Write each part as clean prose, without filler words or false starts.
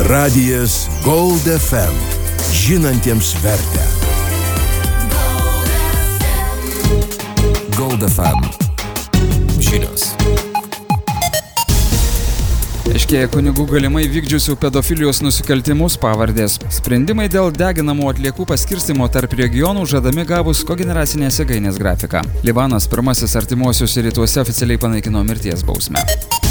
Radijas Gold FM. Žinantiems vertę. Gold FM. Žinios. Aiškėja kunigų galimai vykdžiusių pedofilijos nusikaltimus pavardės. Sprendimai dėl deginamų atliekų paskirstymo tarp regionų žadami gavus kogeneracinės jėgainės grafiką. Libanas pirmasis artimuosiuose rytuose oficialiai panaikino mirties bausmę.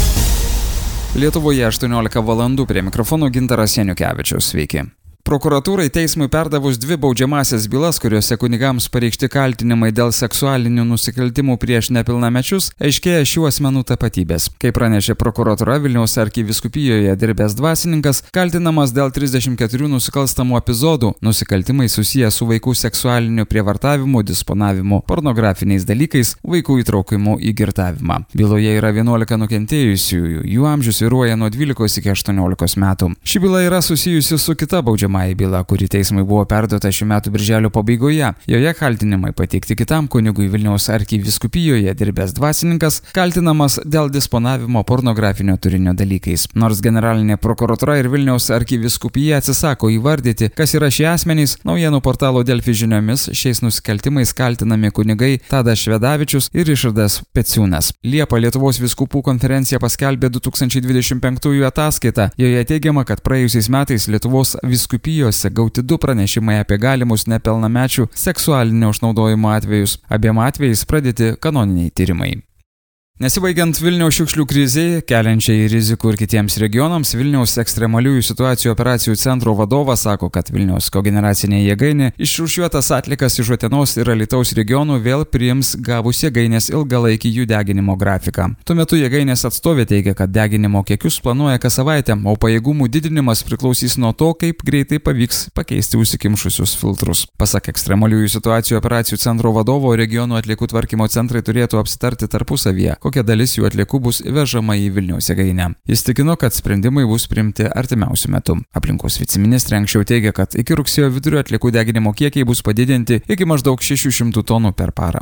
Lietuvoje 18 valandų, prie mikrofono Gintaras Janiukevičius. Sveiki. Prokuratūrai teismui perdavus 2 baudžiamąsias bylas, kuriuose kunigams pareikšti kaltinimai dėl seksualinių nusikaltimų prieš nepilnamečius, aiškėja šių asmenų tapatybės. Kaip pranešė prokuratūra, Vilniaus arkivyskupijoje dirbęs dvasininkas kaltinamas dėl 34 nusikalstamų epizodų, nusikaltimai susiję su vaikų seksualiniu prievartavimu, disponavimu pornografiniais dalykais, vaikų įtraukimu į girtavimą. Byloje yra 11 nukentėjusiųjų, jų amžius svyruoja nuo 12 iki 18 metų. Ši byla yra susijusi su kita baudžiama byla, kuri teismui buvo perduota šių metų birželio pabaigoje. Joje kaltinimai pateikti kitam kunigui Vilniaus arkivyskupijoje dirbęs dvasininkas, kaltinamas dėl disponavimo pornografinio turinio dalykais. Nors generalinė prokuratūra ir Vilniaus arkivyskupija atsisako įvardyti, kas yra šie asmenys, naujienų portalo Delfi žiniomis šiais nusikaltimais kaltinami kunigai Tadas Švedavičius ir Ričardas Peciūnas. Liepą Lietuvos vyskupų konferencija paskelbė 2025 ataskaitą. Joje teigiama, kad praėjusiais metais Lietuvos vyskupijose gauti 2 pranešimai apie galimus nepilnamečių seksualinio išnaudojimo atvejus. Abiem atvejais pradėti kanoniniai tyrimai. Nesibaigiant Vilniaus šiukšlių krizei, keliančiai rizikų ir kitiems regionams, Vilniaus ekstremaliųjų situacijų operacijų centro vadovas sako, kad Vilniaus kogeneracinė jėgainė išrūšiuotas atliekas iš Utenos ir Alytaus regionų vėl priims gavus jėgainės ilgalaikį jų deginimo grafiką. Tuo metu jėgainės atstovė teigia, kad deginimo kiekius planuoja kas savaitę, o pajėgumų didinimas priklausys nuo to, kaip greitai pavyks pakeisti užsikimšusius filtrus. Pasak ekstremaliųjų situacijų operacijų centro vadovo, regionų atliekų tvarkymo centrai turėtų apsitarti tarpusavyje, kokia dalis jų atliekų bus vežama į Vilniaus jėgainę. Jis tikino, kad sprendimai bus priimti artimiausiu metu. Aplinkos viceministrė anksčiau teigia, kad iki rugsėjo vidurio atliekų deginimo kiekiai bus padidinti iki maždaug 600 tonų per parą.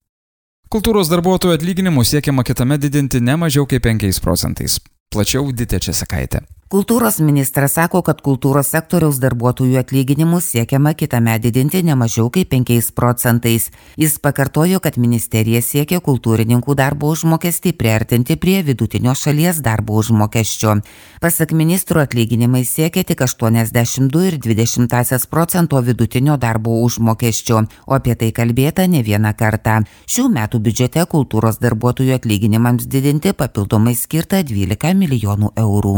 Kultūros darbuotojų atlyginimus siekiama kitame didinti ne mažiau kaip 5 procentais. Plačiau Ditė Česakaitė. Kultūros ministras sako, kad kultūros sektoriaus darbuotojų atlyginimus siekiama kitame didinti ne mažiau kaip 5 procentais. Jis pakartojo, kad ministerija siekia kultūrininkų darbo užmokestį priartinti prie vidutinio šalies darbo užmokesčio. Pasak ministro, atlyginimai siekia tik 82,2% vidutinio darbo užmokesčio, o apie tai kalbėta ne vieną kartą. Šių metų biudžete kultūros darbuotojų atlyginimams didinti papildomai skirta 12 milijonų eurų.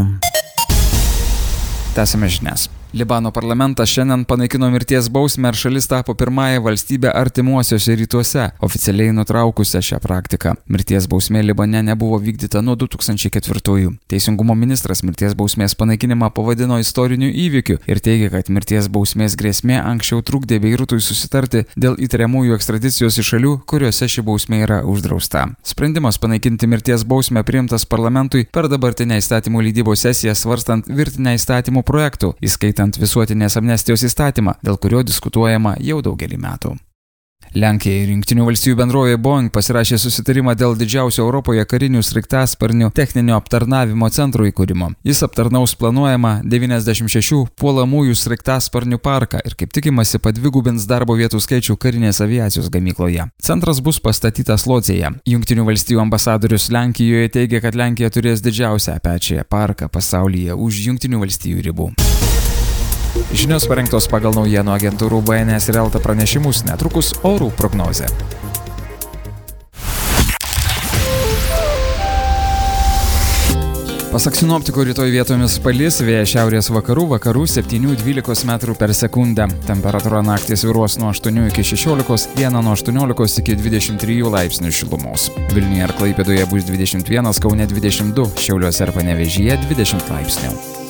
Tęsime žinias. Libano parlamentas šiandien panaikino mirties bausmę ir šalis tapo pirmąją valstybę artimuosiuose rytuose, oficialiai nutraukusią šią praktiką. Mirties bausmė Libane nebuvo vykdyta nuo 2004. Teisingumo ministras mirties bausmės panaikinimą pavadino istoriniu įvykiu ir teigia, kad mirties bausmės grėsmė anksčiau trukdė Beirutui susitarti dėl įtariamųjų ekstradicijos iš šalių, kuriuose ši bausmė yra uždrausta. Sprendimas panaikinti mirties bausmę priimtas parlamentui per dabartinę įstatymų leidybos sesiją svarstant virtinę įstatymų projektų, įskaitant visuotinės amnestijos įstatymą, dėl kurio diskutuojama jau daugelį metų. Lenkija ir Jungtinių valstijų bendrovė Boeing pasirašė susitarimą dėl didžiausio Europoje karinių sraigtasparnių techninio aptarnavimo centro įkūrimo. Jis aptarnaus planuojamą 96 puolamųjų sraigtasparnių parką ir kaip tikimasi padvigubins darbo vietų skaičių karinės aviacijos gamykloje. Centras bus pastatytas Lodzėje. Jungtinių valstijų ambasadorius Lenkijoje teigia, kad Lenkija turės didžiausią Apache parką pasaulyje už Jungtinių valstijų ribų. Žinios parengtos pagal naujienų agentūrų BNS ir Elta pranešimus, netrukus orų prognozė. Pasak sinoptikų, rytoj vietomis palis, vėjas šiaurės vakarų 7–12 metrų per sekundę. Temperatūra naktį svyruos nuo 8 iki 16, dieną nuo 18 iki 23 laipsnių šilumos. Vilniuje ir Klaipėdoje bus 21, Kaune 22, Šiauliuose ir Panevėžyje 20 laipsnių.